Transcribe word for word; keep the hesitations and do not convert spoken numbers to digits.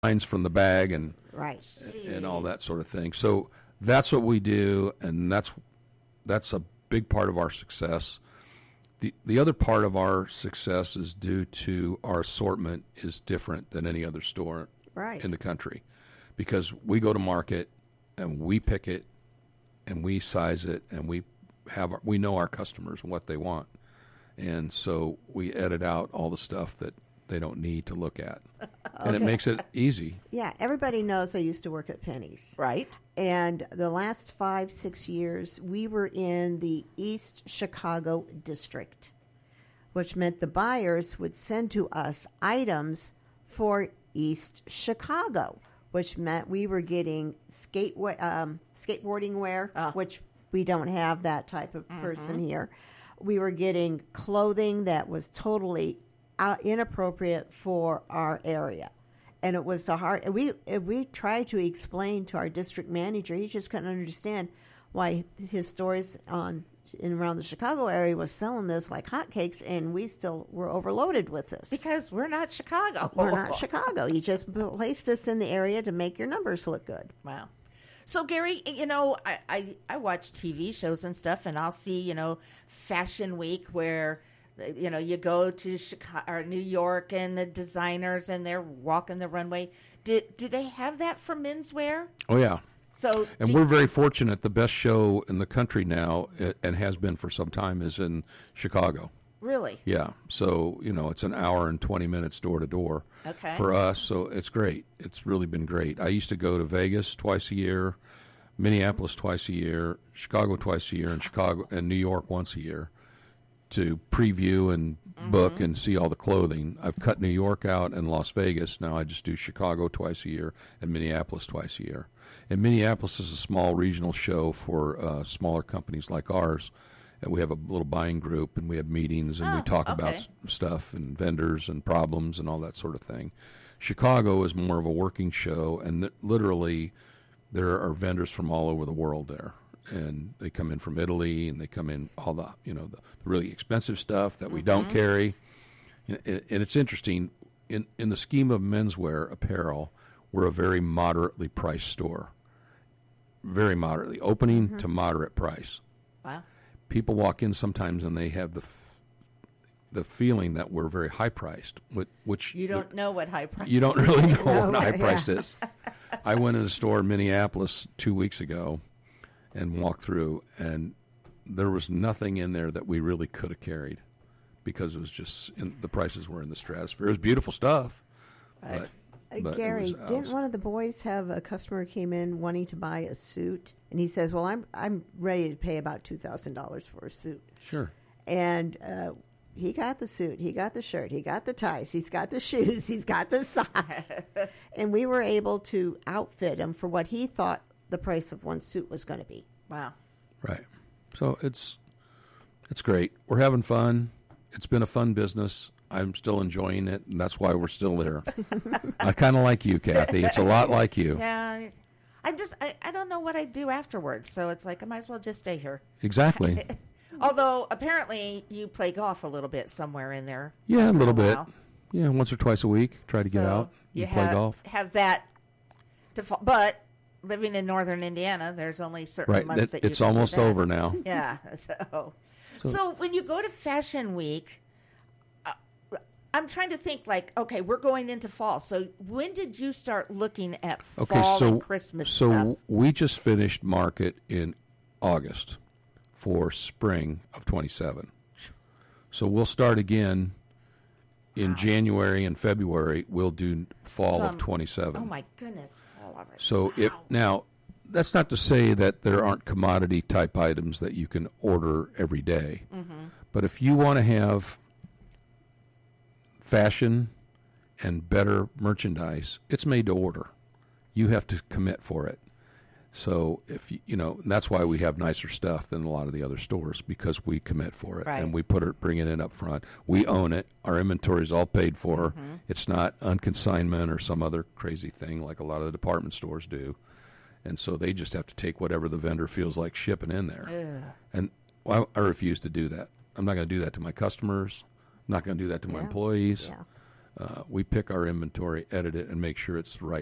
lines from the bag and Right. and all that sort of thing. So that's what we do, and that's that's a big part of our success. The the other part of our success is due to our assortment is different than any other store Right. in the country, because we go to market and we pick it and we size it and we have our, we know our customers and what they want, and so we edit out all the stuff that they don't need to look at, and it Okay. makes it easy. Yeah, everybody knows I used to work at Penny's. Right. And the last five, six years, we were in the East Chicago district, which meant the buyers would send to us items for East Chicago, which meant we were getting skate um, skateboarding wear, Ah. which we don't have that type of person here. We were getting clothing that was totally uh, inappropriate for our area. And it was so hard. And we and we tried to explain to our district manager. He just couldn't understand why his stores on in around the Chicago area was selling this like hotcakes, and we still were overloaded with this. Because we're not Chicago. We're not Chicago. You just placed us in the area to make your numbers look good. Wow. So, Gary, you know, I, I, I watch T V shows and stuff, and I'll see, you know, Fashion Week where, you know, you go to Chicago or New York and the designers and they're walking the runway. Did, do they have that for menswear? Oh, yeah. So, And do- we're very fortunate. The best show in the country now, uh, and has been for some time, is in Chicago. really? Yeah. So, you know, it's an hour and twenty minutes door to door Okay. for us. So it's great. It's really been great. I used to go to Vegas twice a year, Minneapolis twice a year, Chicago twice a year, and Chicago and New York once a year to preview and book and see all the clothing. I've cut New York out and Las Vegas. Now I just do Chicago twice a year and Minneapolis twice a year. And Minneapolis is a small regional show for uh, smaller companies like ours. And we have a little buying group, and we have meetings, and we Oh, talk okay. about s- stuff and vendors and problems and all that sort of thing. Chicago is more of a working show, and th- literally there are vendors from all over the world there. And they come in from Italy, and they come in all the, you know, the, the really expensive stuff that we don't carry. And, and and it's interesting, in, in the scheme of menswear apparel, we're a very moderately priced store. Very moderately, opening to moderate price. Wow. People walk in sometimes and they have the f- the feeling that we're very high priced, which, which You don't know what high price you don't really know No, what high yeah. price is. I went in a store in Minneapolis two weeks ago and walked through, and there was nothing in there that we really could have carried because it was just in, the prices were in the stratosphere. It was beautiful stuff, but, Uh, but it Gary, was didn't out. one of the boys have a customer who came in wanting to buy a suit, and he says, "Well, I'm I'm ready to pay about two thousand dollars for a suit," Sure. and uh, he got the suit, he got the shirt, he got the ties, he's got the shoes, he's got the socks, and we were able to outfit him for what he thought the price of one suit was going to be. Wow. Right. So it's it's great. We're having fun. It's been a fun business. I'm still enjoying it, and that's why we're still there. I kind of like you, Kathy. It's a lot like you. Yeah. I just, I, I don't know what I'd do afterwards. So it's like, I might as well just stay here. Exactly. Although apparently you play golf a little bit somewhere in there. Yeah, a once in little bit. while. Yeah, once or twice a week. Try to get So out you and play have, golf. Have that. To, fa- but living in northern Indiana, there's only certain Right. months That, that you it's can do almost that. over now. Yeah. So, So- so, when you go to Fashion Week, uh, I'm trying to think like, okay, we're going into fall. So when did you start looking at Okay, fall so and Christmas so stuff? we just finished market in August for spring of twenty-seven. So we'll start again in January and February. We'll do fall Some- of twenty-seven. Oh my goodness, fall already. So if Wow. now, that's not to say that there aren't commodity type items that you can order every day. Mm-hmm. But if you want to have fashion and better merchandise, it's made to order. You have to commit for it. So if you, you know, and that's why we have nicer stuff than a lot of the other stores, because we commit for it Right. and we put it, bring it in up front. We own it. Our inventory is all paid for. Mm-hmm. It's not on consignment or some other crazy thing like a lot of the department stores do. And so they just have to take whatever the vendor feels like shipping in there. Ugh. And I, I refuse to do that. I'm not going to do that to my customers. I'm not going to do that to my Yeah. employees. Yeah. Uh, we pick our inventory, edit it, and make sure it's the right